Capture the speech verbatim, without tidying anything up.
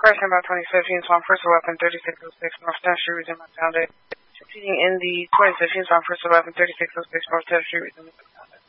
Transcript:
Question about twenty fifteen Swan First Weapon thirty-six oh six North tenth Street, resume found it. Proceeding in the twenty fifteen Swan First Weapon thirty-six oh six North tenth Street, resume found it.